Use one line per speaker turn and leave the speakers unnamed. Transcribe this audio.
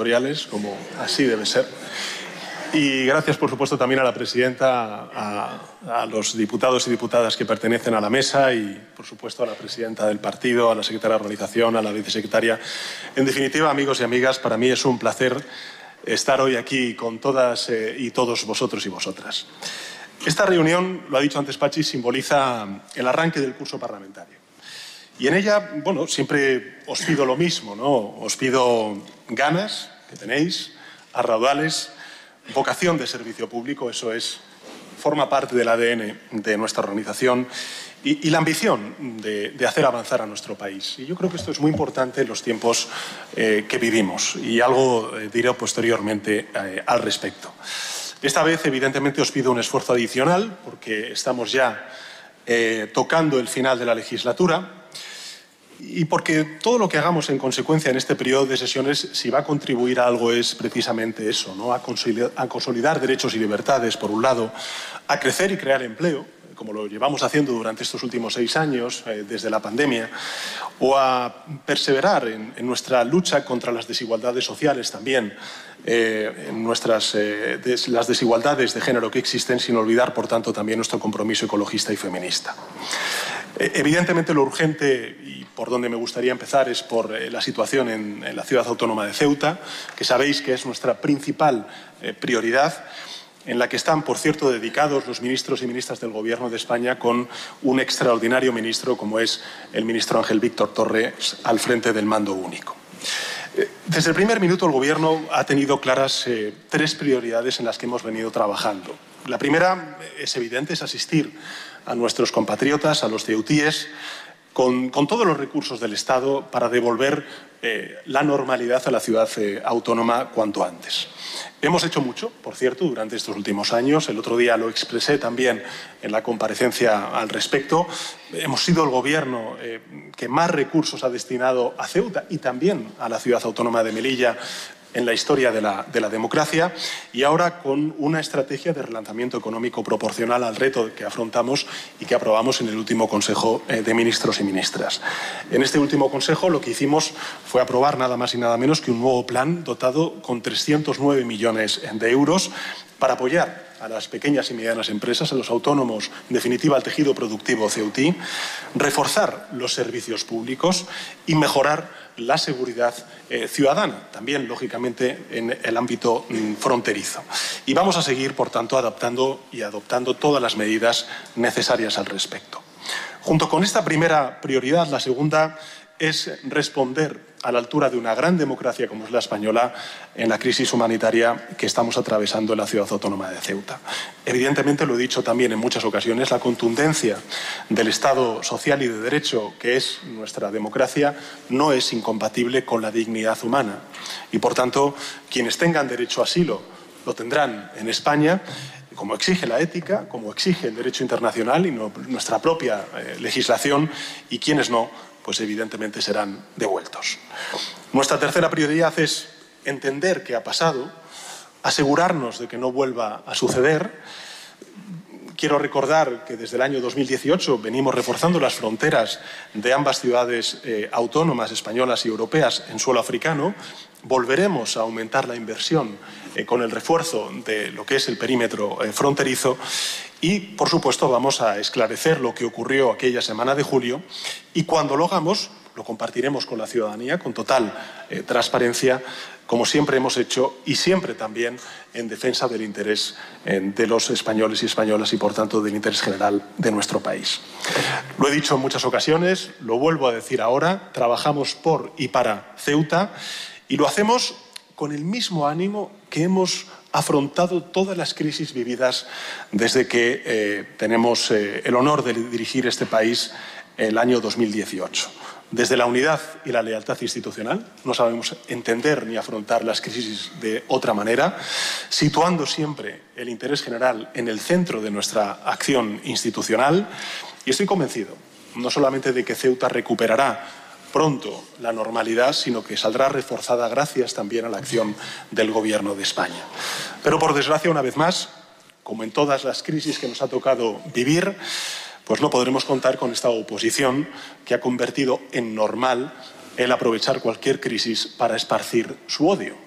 dictatoriales, como así debe ser. Y gracias, por supuesto, también a la presidenta, a los diputados y diputadas que pertenecen a la mesa y, por supuesto, a la presidenta del partido, a la secretaria de organización, a la vicesecretaria. En definitiva, amigos y amigas, para mí es un placer estar hoy aquí con todas y todos vosotros y vosotras. Esta reunión, lo ha dicho antes Pachi, simboliza el arranque del curso parlamentario. Y en ella, bueno, siempre os pido lo mismo, ¿no? Os pido ganas, que tenéis, a raudales, vocación de servicio público, eso forma parte del ADN de nuestra organización, y la ambición de hacer avanzar a nuestro país. Y yo creo que esto es muy importante en los tiempos que vivimos, y algo diré posteriormente al respecto. Esta vez, evidentemente, os pido un esfuerzo adicional, porque estamos ya tocando el final de la legislatura, y porque todo lo que hagamos en consecuencia en este periodo de sesiones, si va a contribuir a algo, es precisamente eso, ¿no? A consolidar derechos y libertades, por un lado, a crecer y crear empleo, como lo llevamos haciendo durante estos últimos 6 años, desde la pandemia, o a perseverar en nuestra lucha contra las desigualdades sociales también, las desigualdades de género que existen, sin olvidar, por tanto, también nuestro compromiso ecologista y feminista. Evidentemente, lo urgente y por donde me gustaría empezar es por la situación en la ciudad autónoma de Ceuta, que sabéis que es nuestra principal prioridad, en la que están, por cierto, dedicados los ministros y ministras del Gobierno de España, con un extraordinario ministro como es el ministro Ángel Víctor Torres al frente del mando único. Desde el primer minuto el Gobierno ha tenido claras 3 prioridades en las que hemos venido trabajando. La primera es evidente, es asistir a nuestros compatriotas, a los ceutíes, con todos los recursos del Estado para devolver la normalidad a la ciudad autónoma cuanto antes. Hemos hecho mucho, por cierto, durante estos últimos años. El otro día lo expresé también en la comparecencia al respecto. Hemos sido el Gobierno que más recursos ha destinado a Ceuta y también a la ciudad autónoma de Melilla en la historia de la democracia, y ahora con una estrategia de relanzamiento económico proporcional al reto que afrontamos y que aprobamos en el último Consejo de Ministros y Ministras. En este último Consejo lo que hicimos fue aprobar nada más y nada menos que un nuevo plan dotado con 309 millones de euros para apoyar a las pequeñas y medianas empresas, a los autónomos, en definitiva al tejido productivo ceutí, reforzar los servicios públicos y mejorar la seguridad ciudadana, también, lógicamente, en el ámbito fronterizo. Y vamos a seguir, por tanto, adaptando y adoptando todas las medidas necesarias al respecto. Junto con esta primera prioridad, la segunda es responder a la altura de una gran democracia como es la española en la crisis humanitaria que estamos atravesando en la ciudad autónoma de Ceuta. Evidentemente, lo he dicho también en muchas ocasiones, la contundencia del Estado social y de derecho que es nuestra democracia no es incompatible con la dignidad humana y, por tanto, quienes tengan derecho a asilo lo tendrán en España, como exige la ética, como exige el derecho internacional y nuestra propia legislación, y quienes no, pues evidentemente serán devueltos. Nuestra tercera prioridad es entender qué ha pasado, asegurarnos de que no vuelva a suceder. Quiero recordar que desde el año 2018 venimos reforzando las fronteras de ambas ciudades autónomas españolas y europeas en suelo africano. Volveremos a aumentar la inversión con el refuerzo de lo que es el perímetro fronterizo y, por supuesto, vamos a esclarecer lo que ocurrió aquella semana de julio y cuando lo hagamos lo compartiremos con la ciudadanía con total transparencia, como siempre hemos hecho y siempre también en defensa del interés de los españoles y españolas y, por tanto, del interés general de nuestro país. Lo he dicho en muchas ocasiones, lo vuelvo a decir ahora, trabajamos por y para Ceuta y lo hacemos con el mismo ánimo que hemos afrontado todas las crisis vividas desde que tenemos el honor de dirigir este país el año 2018. Desde la unidad y la lealtad institucional, no sabemos entender ni afrontar las crisis de otra manera, situando siempre el interés general en el centro de nuestra acción institucional, y estoy convencido no solamente de que Ceuta recuperará pronto la normalidad, sino que saldrá reforzada gracias también a la acción del Gobierno de España. Pero, por desgracia, una vez más, como en todas las crisis que nos ha tocado vivir, pues no podremos contar con esta oposición que ha convertido en normal el aprovechar cualquier crisis para esparcir su odio.